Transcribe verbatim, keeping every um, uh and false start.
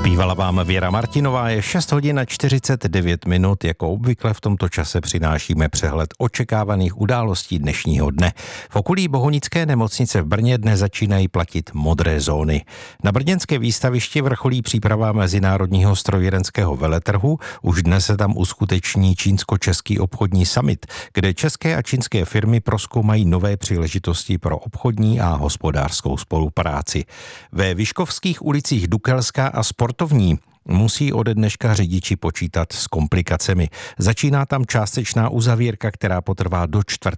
Zpívala vám Věra Martinová, je šest hodin a čtyřicet devět minut. Jako obvykle v tomto čase přinášíme přehled očekávaných událostí dnešního dne. V okolí Bohunické nemocnice v Brně dnes začínají platit modré zóny. Na brněnské výstavišti vrcholí příprava mezinárodního strojírenského veletrhu. Už dnes se tam uskuteční čínsko-český obchodní summit, kde české a čínské firmy prozkoumají nové příležitosti pro obchodní a hospodářskou spolupráci. Ve Vyškovských ulicích Dukelská a Sportovní musí ode dneška řidiči počítat s komplikacemi. Začíná tam částečná uzavírka, která potrvá do čtvrt